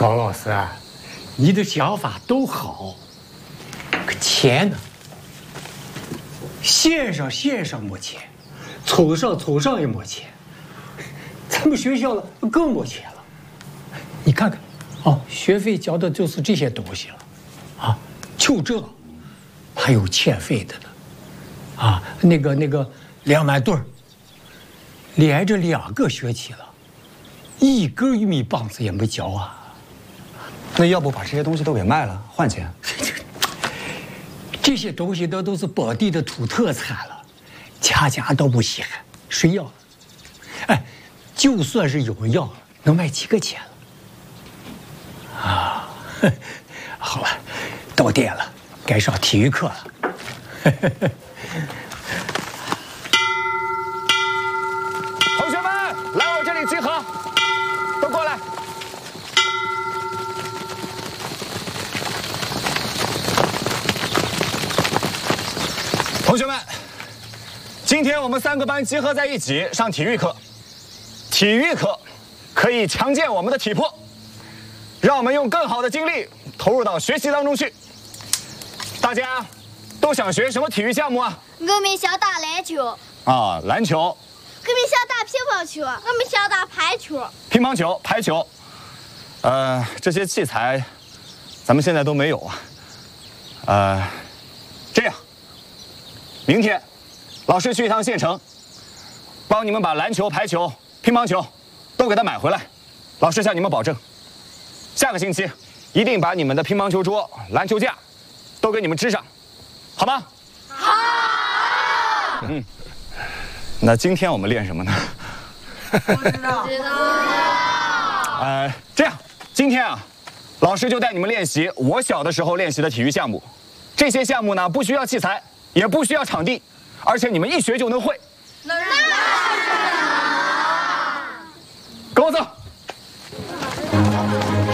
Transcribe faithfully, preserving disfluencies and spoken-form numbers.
高老师啊，你的想法都好，可钱呢？线上线上没钱，凑上凑上也没钱，咱们学校了更没钱了。你看看，哦，学费交的就是这些东西了，啊，就这，还有欠费的呢，啊，那个那个两万对儿，连着两个学期了，一根玉米棒子也没交啊。 那要不把这些东西都给卖了换钱？ 这些东西都都是本地的土特产了，家家都不稀罕，谁要？哎，就算是有人要，能卖几个钱了？啊，好了，到点了，该上体育课了。 同学们，来我这里集合，都过来。同学们，今天我们三个班集合在一起上体育课。体育课可以强健我们的体魄，让我们用更好的精力投入到学习当中去。大家都想学什么体育项目啊？ 我们想打篮球。 啊，篮球。 我们想打乒乓球。我们想打排球。 乒乓球、排球，呃，这些器材咱们现在都没有啊。呃，这样。明天，老师去一趟县城，帮你们把篮球、排球、乒乓球都给他买回来。老师向你们保证，下个星期一定把你们的乒乓球桌、篮球架都给你们支上，好吗？ 好。 嗯，那今天我们练什么呢？ 不知道。知道。 呃，这样，今天啊，老师就带你们练习我小的时候练习的体育项目。这些项目呢，不需要器材。也不需要场地，而且你们一学就能会。